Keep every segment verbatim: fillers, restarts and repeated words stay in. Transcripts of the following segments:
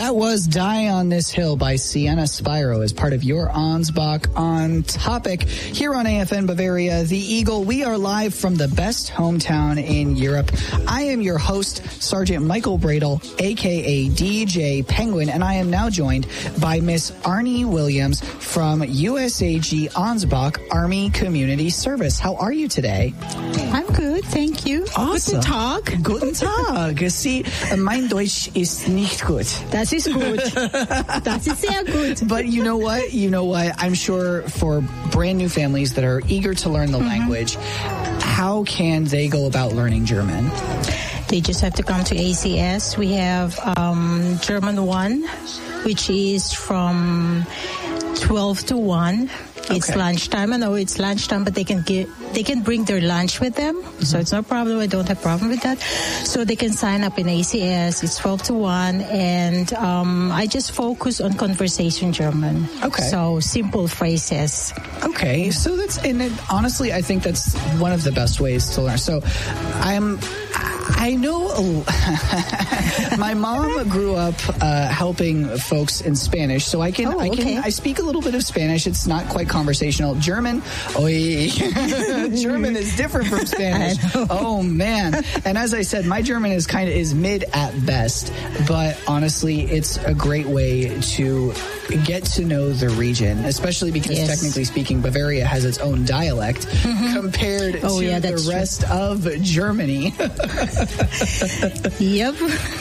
That was Die on This Hill by Sienna Spiro as part of your Ansbach on Topic here on A F N Bavaria, The Eagle. We are live from the best hometown in Europe. I am your host, Sergeant Michael Bradle, a k a. D J Penguin, and I am now joined by Miss Arnie Williams from U S A G Ansbach Army Community Service. How are you today? I'm good, thank you. Awesome. Guten Tag. Guten Tag. See, mein Deutsch ist nicht gut. Das ist gut. Das ist sehr gut. But you know what? You know what? I'm sure for brand new families that are eager to learn the mm-hmm. language, how can they go about learning German? They just have to come to A C S. We have um, German one, which is from twelve to one. It's okay. Lunchtime. I know it's lunchtime, but they can get they can bring their lunch with them, mm-hmm. so it's no problem. I don't have a problem with that. So they can sign up in A C S. It's twelve to one, and um, I just focus on conversation German. Okay. So simple phrases. Okay. So that's and it, honestly, I think that's one of the best ways to learn. So I'm. I know my mom grew up uh, helping folks in Spanish, so I can oh, I can okay. I speak a little bit of Spanish. It's not quite conversational. German, oy, German is different from Spanish. Oh man! And as I said, my German is kind of is mid at best, but honestly, it's a great way to get to know the region, especially because yes. technically speaking, Bavaria has its own dialect mm-hmm. compared oh, to yeah, the rest true. of Germany. Yep.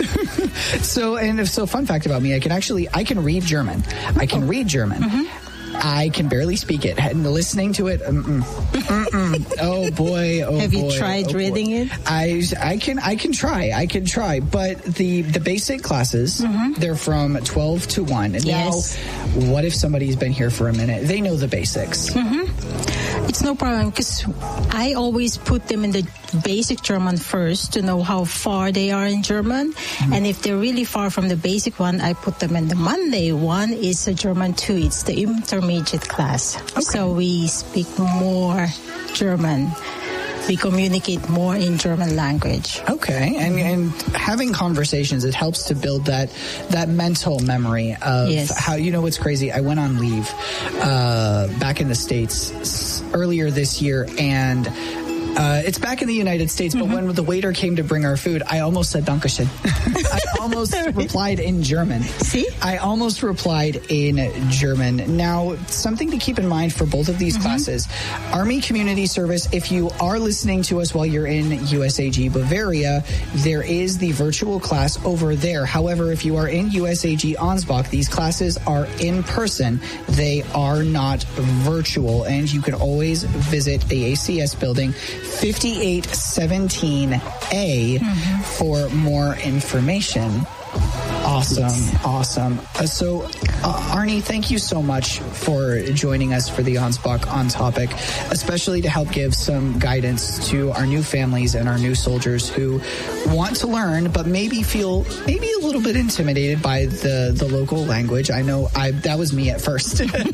So, and so fun fact about me, I can actually, I can read German. I can oh. read German. Mm-hmm. I can barely speak it. And listening to it, mm-mm, mm-mm. oh boy, oh Have boy. you tried oh reading boy. it? I, I can, I can try, I can try. But the, the basic classes, mm-hmm. they're from twelve to one. And yes. now, what if somebody's been here for a minute? They know the basics. Mm-hmm. It's no problem because I always put them in the basic German first to know how far they are in German. Mm-hmm. And if they're really far from the basic one, I put them in the Monday one. Is a German two. It's the intermediate class. Okay. So we speak more German. We communicate more in German language. Okay, and, and having conversations, it helps to build that that mental memory of yes. how, you know what's crazy? I went on leave uh, back in the States earlier this year, and Uh, it's back in the United States, but mm-hmm. when the waiter came to bring our food, I almost said Dankeschön. I almost replied in German. See? I almost replied in German. Now, something to keep in mind for both of these mm-hmm. classes. Army Community Service, if you are listening to us while you're in U S A G Bavaria, there is the virtual class over there. However, if you are in U S A G Ansbach, these classes are in person. They are not virtual, and you can always visit the A C S building fifty-eight seventeen A mm-hmm. for more information. Awesome, awesome. Uh, so, uh, Arnie, thank you so much for joining us for the Ansbach on Topic, especially to help give some guidance to our new families and our new soldiers who want to learn, but maybe feel maybe a little bit intimidated by the, the local language. I know I that was me at first.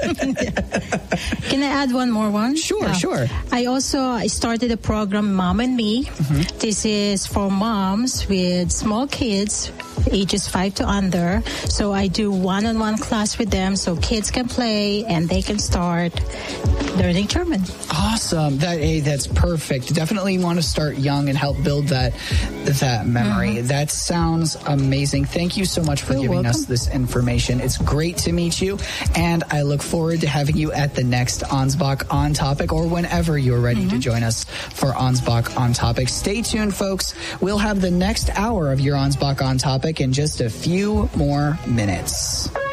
Can I add one more one? Sure, yeah. sure. I also I started a program, Mom and Me. Mm-hmm. This is for moms with small kids, ages five to under. So I do one-on-one class with them so kids can play and they can start learning German. Awesome. That hey, that's perfect. Definitely want to start young and help build that that memory. Mm-hmm. That sounds amazing. Thank you so much for You're giving welcome. us this information. It's great to meet you, and I look forward to having you at the next Ansbach on Topic or whenever you're ready mm-hmm. to join us for Ansbach on Topic. Stay tuned, folks. We'll have the next hour of your Ansbach on Topic in just a few more minutes.